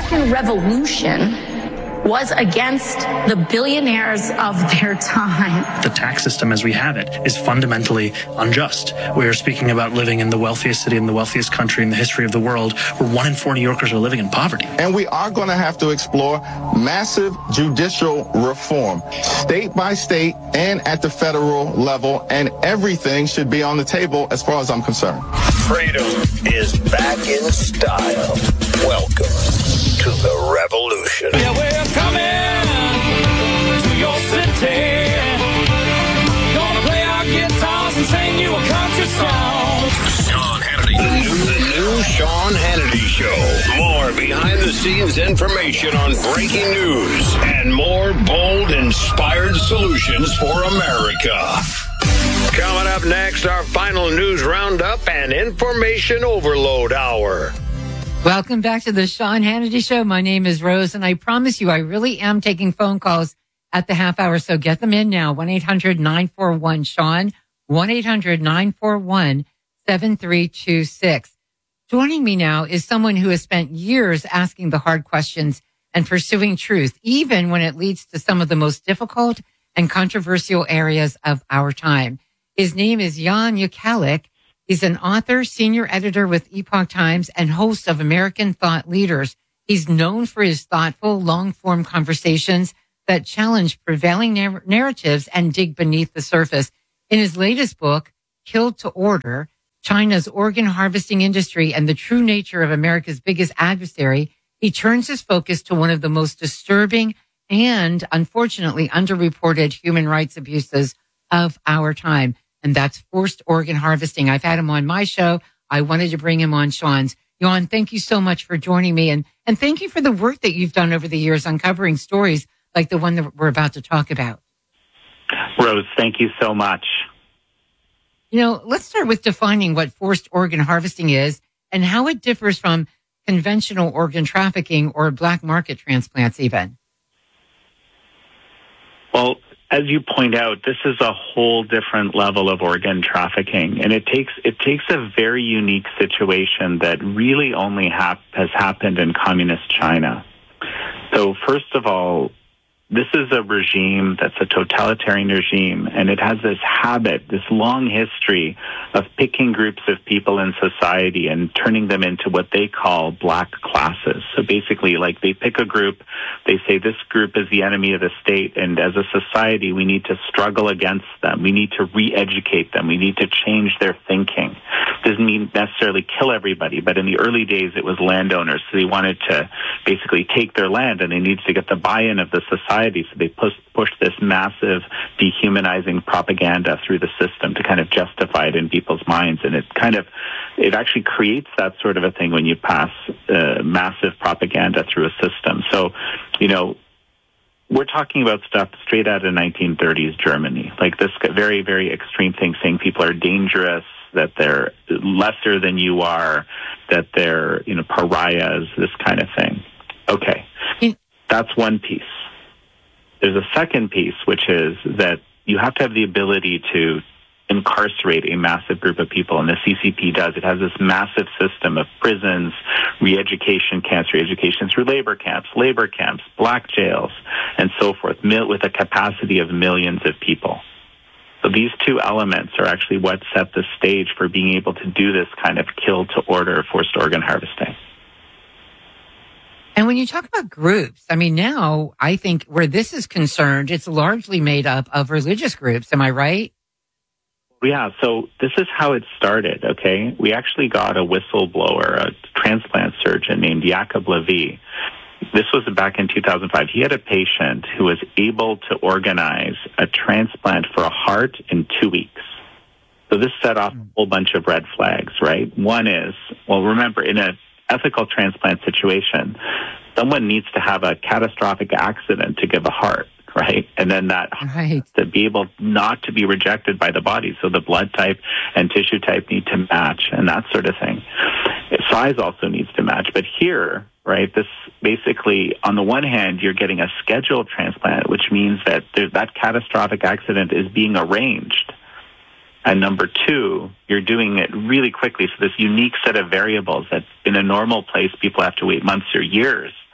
American Revolution was against the billionaires of their time. The tax system as we have it is fundamentally unjust. We are speaking about living in the wealthiest city in the wealthiest country in the history of the world, where 1 in 4 New Yorkers are living in poverty. And we are going to have to explore massive judicial reform, state by state and at the federal level, and everything should be on the table as far as I'm concerned. Freedom is back in style. Welcome to the revolution. Yeah, we're coming to your city. Gonna play our guitars and sing you a country song. Sean Hannity. The new Sean Hannity Show. More behind-the-scenes information on breaking news and more bold, inspired solutions for America. Coming up next, our final news roundup and information overload hour. Welcome back to the Sean Hannity Show. My name is Rose, and I promise you I really am taking phone calls at the half hour, so get them in now. 1-800-941-SEAN, 1-800-941-7326. Joining me now is someone who has spent years asking the hard questions and pursuing truth, even when it leads to some of the most difficult and controversial areas of our time. His name is Jan Jekielek. He's an author, senior editor with Epoch Times, and host of American Thought Leaders. He's known for his thoughtful, long-form conversations that challenge prevailing narratives and dig beneath the surface. In his latest book, Kill to Order, China's Organ Harvesting Industry and the True Nature of America's Biggest Adversary, he turns his focus to one of the most disturbing and, unfortunately, underreported human rights abuses of our time. And that's forced organ harvesting. I've had him on my show. I wanted to bring him on Sean's. Jan, thank you so much for joining me. And thank you for the work that you've done over the years uncovering stories like the one that we're about to talk about. Rose, thank you so much. You know, let's start with defining what forced organ harvesting is and how it differs from conventional organ trafficking or black market transplants even. Well, as you point out, this is a whole different level of organ trafficking, and it takes a very unique situation that really only has happened in communist China. So first of all, this is a regime that's a totalitarian regime, and it has this habit, this long history of picking groups of people in society and turning them into what they call black classes. So basically, like, they pick a group, they say this group is the enemy of the state, and as a society, we need to struggle against them. We need to re-educate them. We need to change their thinking. Doesn't mean necessarily kill everybody, but in the early days, it was landowners, so they wanted to basically take their land, and they needed to get the buy-in of the society. So they pushed this massive dehumanizing propaganda through the system to kind of justify it in people's minds. And it actually creates that sort of a thing when you pass massive propaganda through a system. So, you know, we're talking about stuff straight out of 1930s Germany, like this very, very extreme thing, saying people are dangerous, that they're lesser than you are, that they're, you know, pariahs, this kind of thing. Okay, that's one piece. There's a second piece, which is that you have to have the ability to incarcerate a massive group of people, and the CCP does. It has this massive system of prisons, re-education camps, re-education through labor camps, black jails, and so forth, with a capacity of millions of people. So these two elements are actually what set the stage for being able to do this kind of kill to order forced organ harvesting. And when you talk about groups, I mean, now I think where this is concerned, it's largely made up of religious groups. Am I right? Yeah, so this is how it started, okay? We actually got a whistleblower, a transplant surgeon named Jacob Levy. This was back in 2005. He had a patient who was able to organize a transplant for a heart in 2 weeks. So this set off a whole bunch of red flags, right? One is, well, remember, in an ethical transplant situation, someone needs to have a catastrophic accident to give a heart, right? And then that to be able not to be rejected by the body. So the blood type and tissue type need to match and that sort of thing. Size also needs to match. But here, right, this basically, on the one hand, you're getting a scheduled transplant, which means that that catastrophic accident is being arranged. And number two, you're doing it really quickly. So this unique set of variables that in a normal place, people have to wait months or years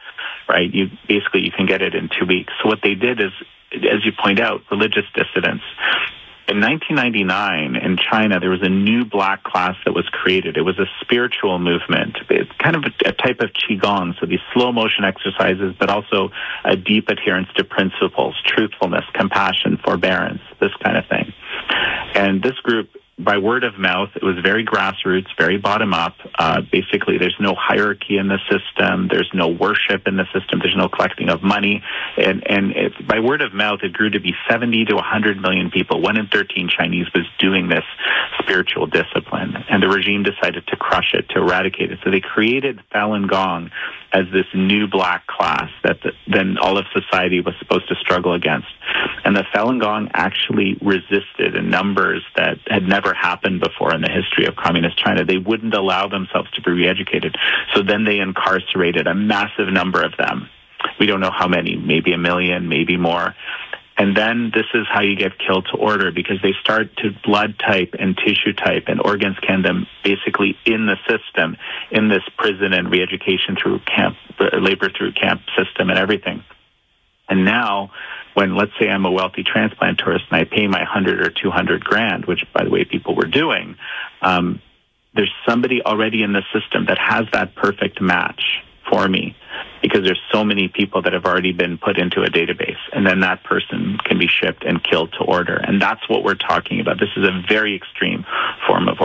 right? You can get it in 2 weeks. So what they did is, as you point out, religious dissidents. In 1999, in China, there was a new black class that was created. It was a spiritual movement. It's kind of a type of Qigong, so these slow motion exercises, but also a deep adherence to principles, truthfulness, compassion, forbearance, this kind of thing. And this group, by word of mouth, it was very grassroots, very bottom up. Basically, there's no hierarchy in the system. There's no worship in the system. There's no collecting of money. And by word of mouth, it grew to be 70 to 100 million people. 1 in 13 Chinese was doing this spiritual discipline. And the regime decided to crush it, to eradicate it. So they created Falun Gong as this new black class that then all of society was supposed to struggle against. And the Falun Gong actually resisted in numbers that had never happened before in the history of communist China. They wouldn't allow themselves to be re-educated. So then they incarcerated a massive number of them. We don't know how many, maybe 1 million, maybe more. And then this is how you get killed to order, because they start to blood type and tissue type and organ scan them basically in the system, in this prison and re-education through camp, labor through camp system and everything. And now, when, let's say, I'm a wealthy transplant tourist and I pay my 100 or 200 grand, which, by the way, people were doing, there's somebody already in the system that has that perfect match for me, because there's so many people that have already been put into a database, and then that person can be shipped and killed to order. And that's what we're talking about. This is a very extreme form of